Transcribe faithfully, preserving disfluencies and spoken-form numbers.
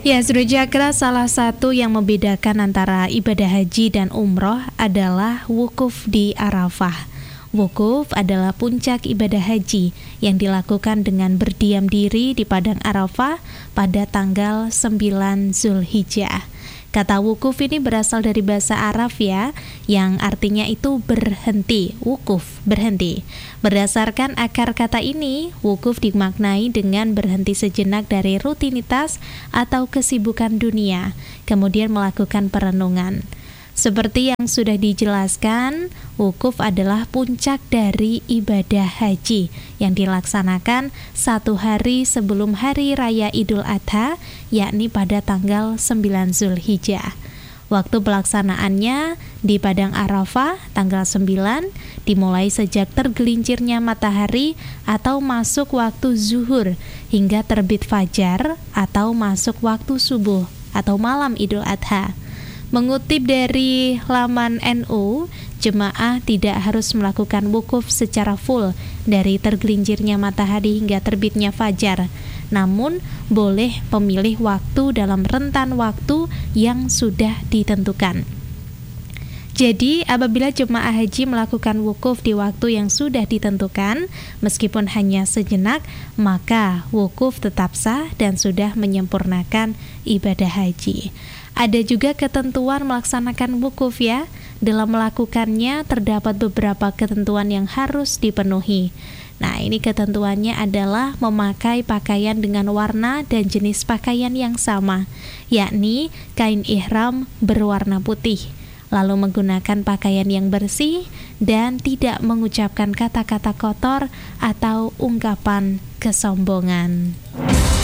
Ya, Sri Jakra, salah satu yang membedakan antara ibadah haji dan umroh adalah wukuf di Arafah. Wukuf adalah puncak ibadah haji yang dilakukan dengan berdiam diri di padang Arafah pada tanggal sembilan Zulhijjah. Kata wukuf ini berasal dari bahasa Arab ya, yang artinya itu berhenti, wukuf, berhenti. Berdasarkan akar kata ini, wukuf dimaknai dengan berhenti sejenak dari rutinitas atau kesibukan dunia, kemudian melakukan perenungan. Seperti yang sudah dijelaskan, wukuf adalah puncak dari ibadah haji yang dilaksanakan satu hari sebelum hari raya Idul Adha, yakni pada tanggal sembilan Zulhijjah. Waktu pelaksanaannya di Padang Arafah tanggal sembilan dimulai sejak tergelincirnya matahari atau masuk waktu zuhur hingga terbit fajar atau masuk waktu subuh atau malam Idul Adha. Mengutip dari laman N U, jemaah tidak harus melakukan wukuf secara full dari tergelincirnya matahari hingga terbitnya fajar, namun boleh memilih waktu dalam rentan waktu yang sudah ditentukan. Jadi, apabila jemaah haji melakukan wukuf di waktu yang sudah ditentukan, meskipun hanya sejenak, maka wukuf tetap sah dan sudah menyempurnakan ibadah haji. Ada juga ketentuan melaksanakan wukuf ya. Dalam melakukannya terdapat beberapa ketentuan yang harus dipenuhi. Nah, ini ketentuannya adalah memakai pakaian dengan warna dan jenis pakaian yang sama, yakni kain ihram berwarna putih, lalu menggunakan pakaian yang bersih dan tidak mengucapkan kata-kata kotor atau ungkapan kesombongan.